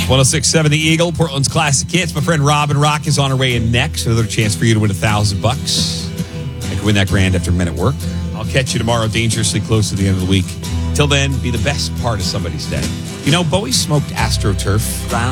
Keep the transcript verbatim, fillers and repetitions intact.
one oh six point seven The Eagle, Portland's classic hits. My friend Robin Rock is on her way in next. Another chance for you to win a thousand bucks. I can win that grand after Men at Work. I'll catch you tomorrow, dangerously close to the end of the week. Till then, be the best part of somebody's day. You know, Bowie smoked AstroTurf.